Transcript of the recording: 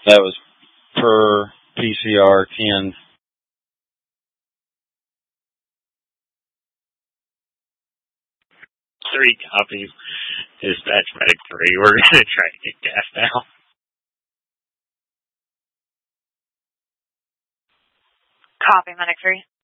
That was per PCR 10. 3 copies. Dispatch Medic 3. We're going to try to get gas now. Copy, Medic 3.